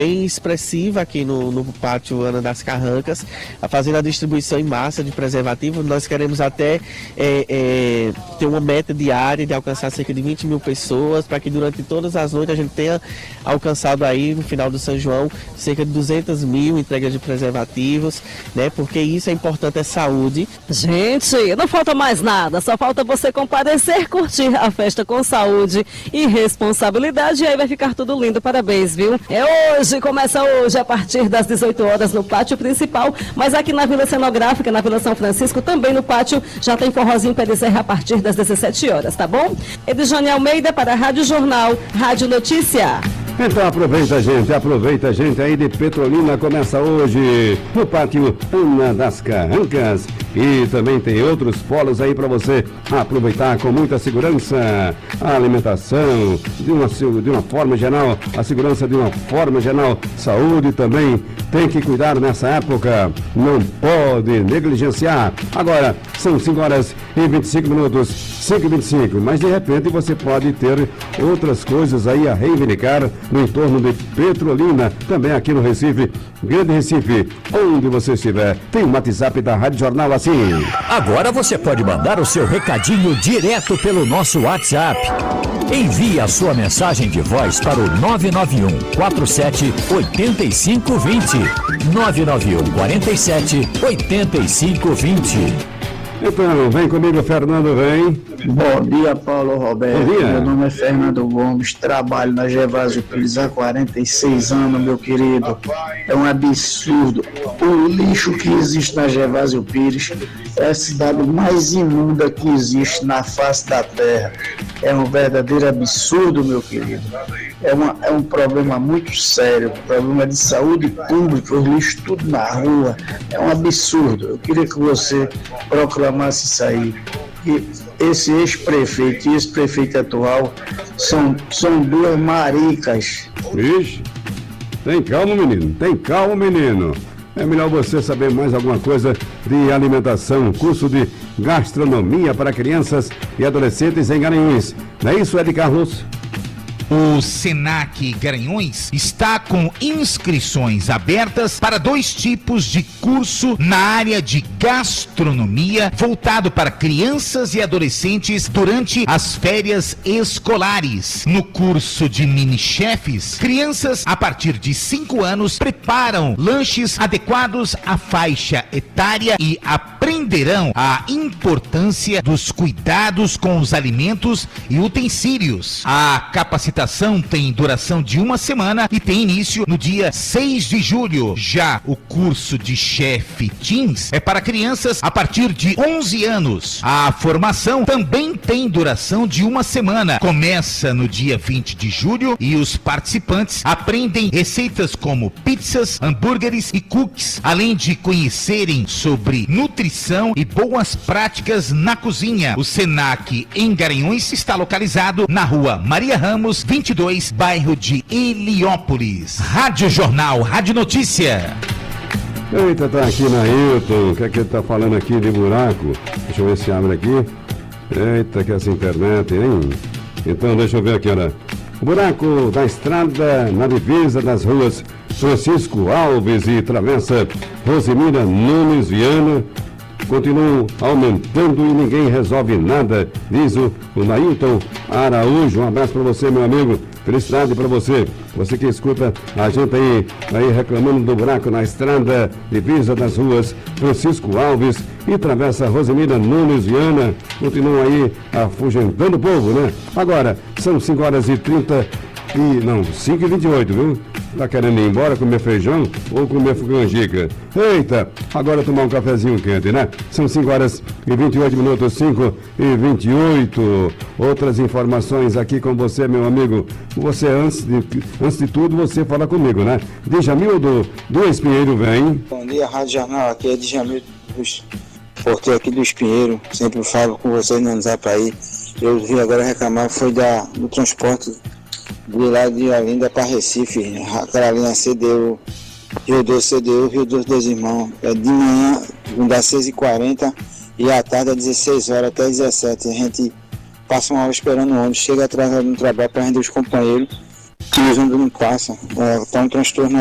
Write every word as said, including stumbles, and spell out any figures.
bem expressiva aqui no, no pátio Ana das Carrancas, fazendo a distribuição em massa de preservativos. Nós queremos até é, é, ter uma meta diária de alcançar cerca de vinte mil pessoas, para que durante todas as noites a gente tenha alcançado aí, no final do São João, cerca de duzentas mil entregas de preservativos, né? Porque isso é importante, é saúde. Gente, não falta mais nada, só falta você comparecer, curtir a festa com saúde e responsabilidade, e aí vai ficar tudo lindo. Parabéns, viu? É hoje. Começa hoje a partir das dezoito horas no pátio principal, mas aqui na Vila Cenográfica, na Vila São Francisco, também no pátio, já tem forrozinho pé de serra a partir das dezessete horas, tá bom? Edjane Almeida para a Rádio Jornal, Rádio Notícia. Então aproveita, gente, aproveita, gente, aí de Petrolina. Começa hoje no pátio Ana das Carrancas, e também tem outros polos aí para você aproveitar com muita segurança. A alimentação de uma, de uma forma geral, a segurança de uma forma geral, saúde também tem que cuidar nessa época, não pode negligenciar. Agora são cinco horas e vinte e cinco minutos, cinco e vinte e cinco, mas de repente você pode ter outras coisas aí a reivindicar no entorno de Petrolina, também aqui no Recife, Grande Recife, onde você estiver. Tem um WhatsApp da Rádio Jornal assim. Agora você pode mandar o seu recadinho direto pelo nosso WhatsApp. Envie a sua mensagem de voz para o nove nove um quatro sete oito cinco dois zero, nove nove um quatro sete oito cinco dois zero. Então, vem comigo, Fernando, vem. Bom dia, Paulo Roberto. Bom dia. Meu nome é Fernando Gomes, trabalho na Gervásio Pires há quarenta e seis anos, meu querido. É um absurdo. O lixo que existe na Gervásio Pires é a cidade mais imunda que existe na face da terra. É um verdadeiro absurdo, meu querido. É, uma, é um problema muito sério, problema de saúde pública, os lixos tudo na rua. É um absurdo. Eu queria que você proclamasse isso aí. E esse ex-prefeito e esse prefeito atual são, são duas maricas. Vixe, tem calma, menino, tem calma, menino. É melhor você saber mais alguma coisa de alimentação, curso de gastronomia para crianças e adolescentes em Garanhuns. Não é isso, Ed Carlos? O Senac Garanhuns está com inscrições abertas para dois tipos de curso na área de gastronomia, voltado para crianças e adolescentes durante as férias escolares. No curso de mini-chefes, crianças a partir de cinco anos preparam lanches adequados à faixa etária e aprenderão a importância dos cuidados com os alimentos e utensílios. A capacitação tem duração de uma semana e tem início no dia seis de julho. Já o curso de chefe Teens é para crianças a partir de onze anos. A formação também tem duração de uma semana. Começa no dia vinte de julho e os participantes aprendem receitas como pizzas, hambúrgueres e cookies, além de conhecerem sobre nutrição e boas práticas na cozinha. O Senac em Garanhuns está localizado na rua Maria Ramos, vinte e dois, bairro de Heliópolis. Rádio Jornal, Rádio Notícia. Eita, tá aqui na Hilton. O que é que ele tá falando aqui de buraco? Deixa eu ver se abre aqui. Eita, que essa internet, hein? Então, deixa eu ver aqui, olha. O buraco da estrada na divisa das ruas Francisco Alves e Travessa Rosemira Nunes Viana continuam aumentando e ninguém resolve nada, diz o, o Nailton Araújo. Um abraço para você, meu amigo. Felicidade para você. Você que escuta a gente aí, aí reclamando do buraco na estrada divisa das ruas Francisco Alves e Travessa Rosemira Nunes Viana. Continuam aí afugentando o povo, né? Agora, são cinco horas e trinta e... não, cinco e vinte e oito, viu? Tá querendo ir embora comer feijão ou comer canjica? Eita, agora tomar um cafezinho quente, né? São cinco horas e vinte e oito minutos, cinco e vinte e oito. Outras informações aqui com você, meu amigo. Você, antes de, antes de tudo, você fala comigo, né? Djamil do, do Espinheiro, vem. Bom dia, Rádio Jornal. Aqui é Djamil, porteiro aqui do Espinheiro. Sempre falo com vocês no Zap aí. Eu vim agora reclamar, foi da, do transporte de lá de Olinda para Recife, aquela linha C D U, Rio dois C D U, Rio dos Dois Irmãos. É de manhã, das seis e quarenta e à tarde, às dezesseis horas até às dezessete. A gente passa uma hora esperando o ônibus, chega atrasado no trabalho para render os companheiros. luz ainda não passa, está um transtorno